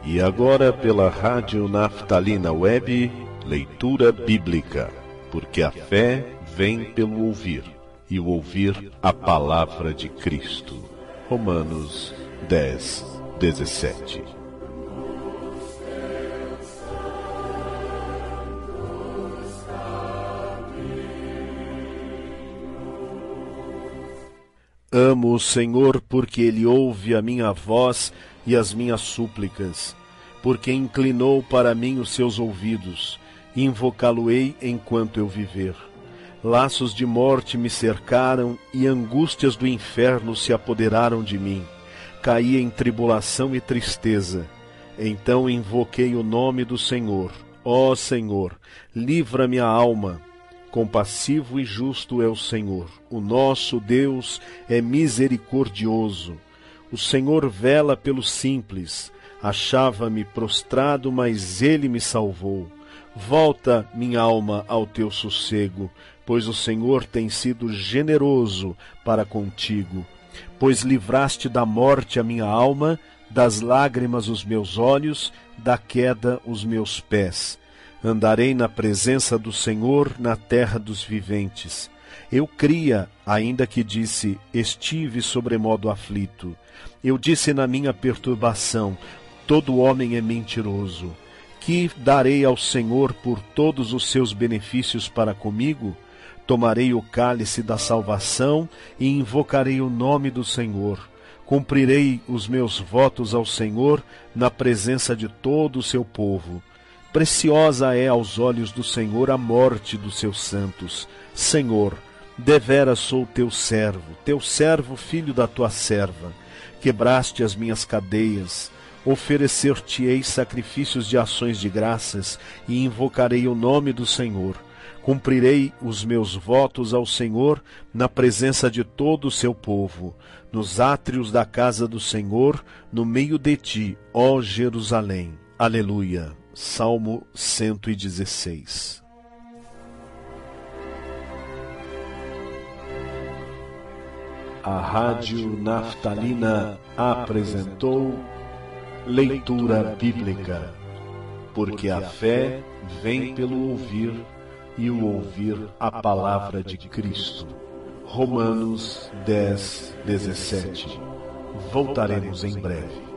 E agora pela Rádio Naftalina Web, leitura bíblica, porque a fé vem pelo ouvir, e o ouvir a palavra de Cristo. Romanos 10, 17. Amo o Senhor porque Ele ouve a minha voz e as minhas súplicas, porque inclinou para mim os seus ouvidos, invocá-lo-ei enquanto eu viver. Laços de morte me cercaram e angústias do inferno se apoderaram de mim. Caí em tribulação e tristeza. Então invoquei o nome do Senhor. Ó Senhor, livra minha alma. Compassivo e justo é o Senhor. O nosso Deus é misericordioso. O Senhor vela pelos simples. Achava-me prostrado, mas Ele me salvou. Volta, minha alma, ao teu sossego, pois o Senhor tem sido generoso para contigo. Pois livraste da morte a minha alma, das lágrimas os meus olhos, da queda os meus pés. Andarei na presença do Senhor na terra dos viventes. Eu cria, ainda que disse, estive sobremodo aflito. Eu disse na minha perturbação, todo homem é mentiroso. Que darei ao Senhor por todos os seus benefícios para comigo? Tomarei o cálice da salvação e invocarei o nome do Senhor. Cumprirei os meus votos ao Senhor na presença de todo o seu povo. Preciosa é aos olhos do Senhor a morte dos seus santos. Senhor, deveras sou teu servo, filho da tua serva. Quebraste as minhas cadeias. Oferecer-te-ei sacrifícios de ações de graças e invocarei o nome do Senhor. Cumprirei os meus votos ao Senhor na presença de todo o seu povo, nos átrios da casa do Senhor, no meio de ti, ó Jerusalém. Aleluia. Salmo 116. A Rádio Naftalina apresentou leitura bíblica, porque a fé vem pelo ouvir e o ouvir a palavra de Cristo. Romanos 10, 17. Voltaremos em breve.